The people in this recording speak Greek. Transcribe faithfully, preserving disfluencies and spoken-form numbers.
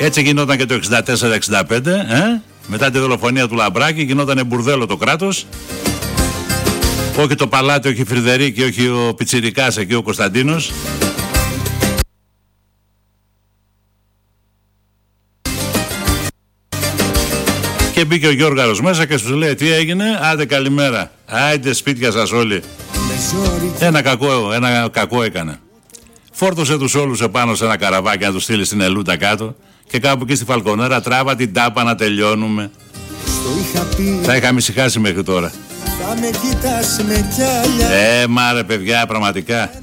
Έτσι γινόταν και το εξήντα τέσσερα εξήντα πέντε, ε? Μετά τη δολοφονία του Λαμπράκη γινόταν μπουρδέλο το κράτος. Όχι το παλάτι, όχι η Φρυδερίκη, όχι ο Πιτσιρικάς εκεί ο Κωνσταντίνος. Και μπήκε ο Γιώργαρος μέσα και σου λέει τι έγινε, άντε καλημέρα, άντε σπίτια σας όλοι. Ένα κακό, ένα κακό έκανε. Φόρτωσε τους όλους επάνω σε ένα καραβάκι να τους στείλει στην Ελούτα κάτω και κάπου εκεί στη Φαλκονέρα τράβα την τάπα να τελειώνουμε. Θα είχαμε ησυχάσει μέχρι τώρα. Ε, μα ρε παιδιά, πραγματικά.